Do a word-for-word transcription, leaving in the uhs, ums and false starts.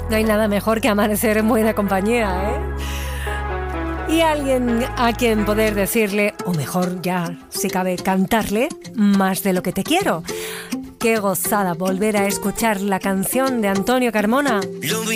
No hay nada mejor que amanecer en buena compañía, ¿eh? Y alguien a quien poder decirle, o mejor ya, si cabe, cantarle, más de lo que te quiero. Qué gozada volver a escuchar la canción de Antonio Carmona.